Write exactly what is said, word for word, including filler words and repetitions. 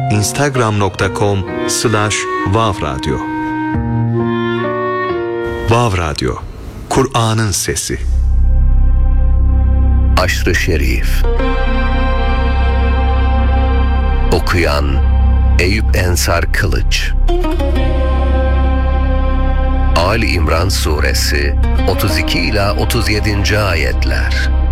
instagram nokta com slash vavradyo. Vav Radyo, Kur'an'ın sesi. Aşr-ı Şerif. Okuyan Eyüp Ensar Kılıç. Ali İmran Suresi otuz iki ila otuz yedinci ayetler.